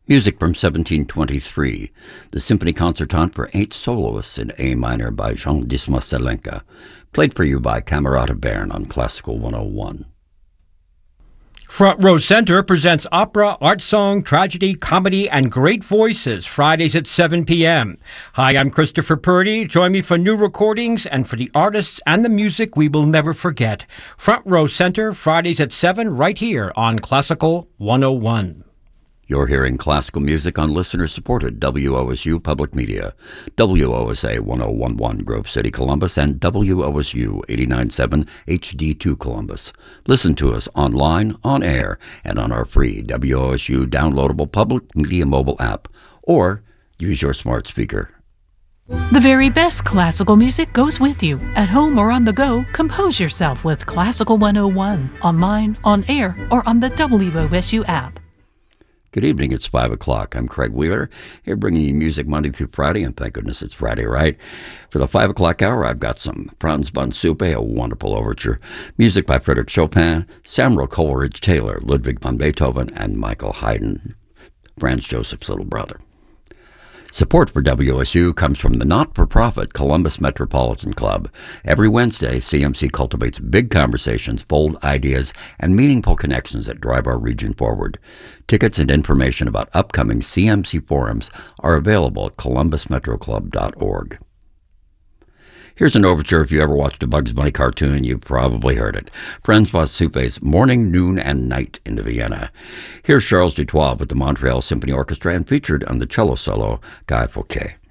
Music from 1723, the Symphony Concertant for 8 soloists in A minor by Jean Dismas Selenka, played for you by Camerata Bern on Classical 101. Front Row Center presents opera, art song, tragedy, comedy, and great voices Fridays at 7 p.m. Hi, I'm Christopher Purdy. Join me for new recordings and for the artists and the music we will never forget. Front Row Center, Fridays at 7, right here on Classical 101. You're hearing classical music on listener-supported WOSU Public Media, WOSA 1011 Grove City, Columbus, and WOSU 89.7 HD2 Columbus. Listen to us online, on air, and on our free WOSU downloadable public media mobile app, or use your smart speaker. The very best classical music goes with you. At home or on the go, compose yourself with Classical 101, online, on air, or on the WOSU app. Good evening, it's 5 o'clock. I'm Craig Wheeler, here bringing you music Monday through Friday, and thank goodness it's Friday, right? For the 5 o'clock hour, I've got some Franz von Suppe, a wonderful overture, music by Frederick Chopin, Samuel Coleridge Taylor, Ludwig van Beethoven, and Michael Haydn, Franz Joseph's little brother. Support for WSU comes from the not-for-profit Columbus Metropolitan Club. Every Wednesday, CMC cultivates big conversations, bold ideas, and meaningful connections that drive our region forward. Tickets and information about upcoming CMC forums are available at columbusmetroclub.org. Here's an overture. If you ever watched a Bugs Bunny cartoon, you've probably heard it. Franz von Suppe's Morning, Noon, and Night in Vienna. Here's Charles Dutoit with the Montreal Symphony Orchestra and featured on the cello solo, Guy Fauquet.